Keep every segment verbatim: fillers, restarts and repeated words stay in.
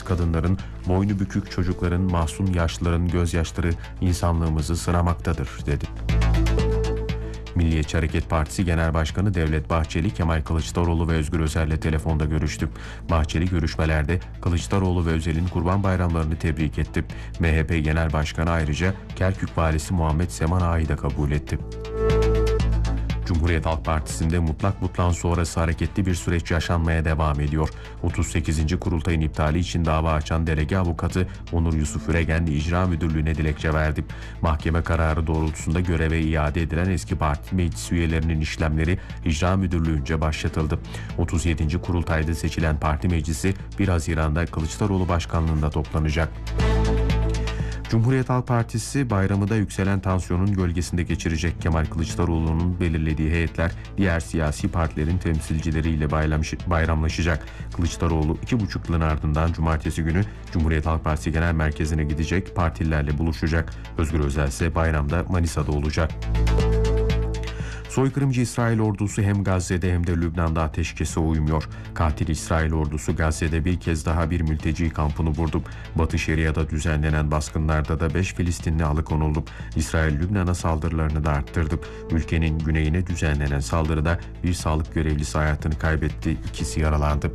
kadınların, boynu bükük çocukların, masum yaşlıların gözyaşları insanlığımızı sınamaktadır, dedi. Milliyetçi Hareket Partisi Genel Başkanı Devlet Bahçeli, Kemal Kılıçdaroğlu ve Özgür Özel'le telefonda görüştü. Bahçeli görüşmelerde Kılıçdaroğlu ve Özel'in Kurban Bayramlarını tebrik etti. M H P Genel Başkanı ayrıca Kerkük Valisi Muhammed Seman Ağa'yı da kabul etti. Cumhuriyet Halk Partisi'nde mutlak butlan sonrası hareketli bir süreç yaşanmaya devam ediyor. otuz sekizinci kurultayın iptali için dava açan delege avukatı Onur Yusuf Üregen İcra Müdürlüğü'ne dilekçe verdi. Mahkeme kararı doğrultusunda göreve iade edilen eski parti meclis üyelerinin işlemleri İcra Müdürlüğü'nce başlatıldı. otuz yedinci kurultayda seçilen parti meclisi bir Haziran'da Kılıçdaroğlu başkanlığında toplanacak. Cumhuriyet Halk Partisi bayramı da yükselen tansiyonun gölgesinde geçirecek. Kemal Kılıçdaroğlu'nun belirlediği heyetler diğer siyasi partilerin temsilcileriyle bayramlaşacak. Kılıçdaroğlu iki buçuk yılın ardından cumartesi günü Cumhuriyet Halk Partisi Genel Merkezi'ne gidecek, partilerle buluşacak. Özgür Özel ise bayramda Manisa'da olacak. Soykırımcı İsrail ordusu hem Gazze'de hem de Lübnan'da ateşkese uymuyor. Katil İsrail ordusu Gazze'de bir kez daha bir mülteci kampını vurdu. Batı Şeria'da düzenlenen baskınlarda da beş Filistinli alıkonuldu. İsrail Lübnan'a saldırılarını da arttırdı. Ülkenin güneyine düzenlenen saldırıda bir sağlık görevlisi hayatını kaybetti, ikisi yaralandı.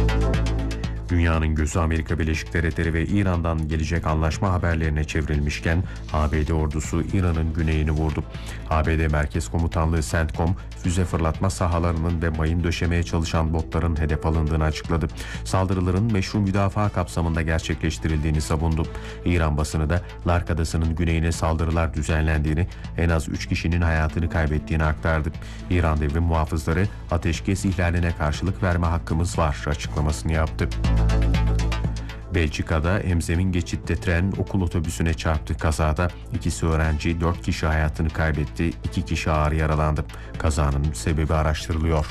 Dünyanın gözü Amerika Birleşik Devletleri ve İran'dan gelecek anlaşma haberlerine çevrilmişken A B D ordusu İran'ın güneyini vurdu. A B D Merkez Komutanlığı CENTCOM, füze fırlatma sahalarının ve mayın döşemeye çalışan botların hedef alındığını açıkladı. Saldırıların meşru müdafaa kapsamında gerçekleştirildiğini savundu. İran basını da Lark Adası'nın güneyine saldırılar düzenlendiğini, en az üç kişinin hayatını kaybettiğini aktardı. İran devrim muhafızları ateşkes ihlaline karşılık verme hakkımız var açıklamasını yaptı. Belçika'da hemzemin geçitte tren okul otobüsüne çarptı. Kazada ikisi öğrenci, dört kişi hayatını kaybetti, iki kişi ağır yaralandı. Kazanın sebebi araştırılıyor.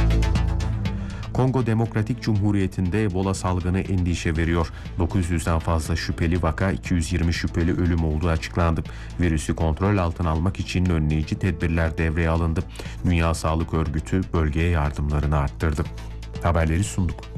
Kongo Demokratik Cumhuriyeti'nde Ebola salgını endişe veriyor. dokuz yüzden fazla şüpheli vaka, iki yüz yirmi şüpheli ölüm olduğu açıklandı. Virüsü kontrol altına almak için önleyici tedbirler devreye alındı. Dünya Sağlık Örgütü bölgeye yardımlarını arttırdı. Haberleri sunduk.